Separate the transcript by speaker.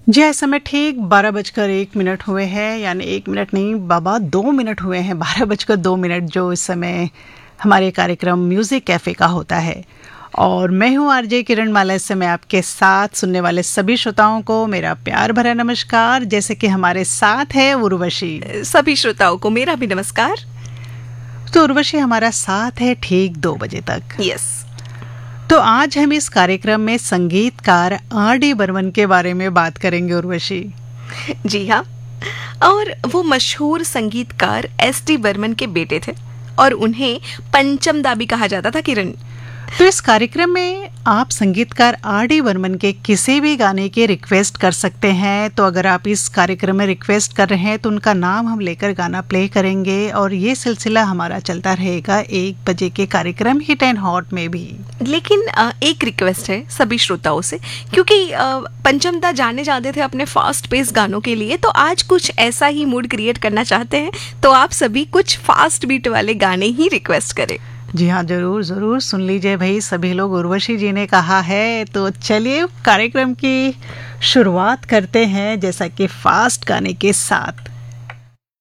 Speaker 1: जी इस समय ठीक 12:01 हुए हैं, यानी 1 मिनट नहीं बाबा 2 मिनट हुए हैं, 12:02 जो इस समय हमारे कार्यक्रम म्यूज़िक कैफ़े का होता है। और मैं हूँ आरजे किरण माला। इस समय आपके साथ सुनने वाले सभी श्रोताओं को मेरा प्यार भरा नमस्कार। जैसे कि हमारे साथ है उर्वशी।
Speaker 2: सभी श्रोताओं को मेरा भी नमस्कार।
Speaker 1: तो उर्वशी हमारा साथ है ठीक 2 बजे तक।
Speaker 2: यस।
Speaker 1: तो आज हम इस कार्यक्रम में संगीतकार R.D. बर्मन के बारे में बात करेंगे उर्वशी।
Speaker 2: जी हाँ, और वो मशहूर संगीतकार S.D. बर्मन के बेटे थे और उन्हें पंचम दा भी कहा जाता था किरण।
Speaker 1: तो इस कार्यक्रम में आप संगीतकार R.D. बर्मन के किसी भी गाने की रिक्वेस्ट कर सकते हैं। तो अगर आप इस कार्यक्रम में रिक्वेस्ट कर रहे हैं तो उनका नाम हम लेकर गाना प्ले करेंगे और ये सिलसिला हमारा चलता रहेगा 1 बजे के कार्यक्रम हिट एंड हॉट में भी।
Speaker 2: लेकिन एक रिक्वेस्ट है सभी श्रोताओं से, क्योंकि पंचम दा जाने जाते थे अपने फास्ट पेस गानों के लिए, तो आज कुछ ऐसा ही मूड क्रिएट करना चाहते हैं, तो आप सभी कुछ फास्ट बीट वाले गाने ही रिक्वेस्ट करें।
Speaker 1: जी हाँ, जरूर जरूर सुन लीजिए भाई सभी लोग, उर्वशी जी ने कहा है। तो चलिए कार्यक्रम की शुरुआत करते हैं जैसा कि फास्ट गाने के साथ।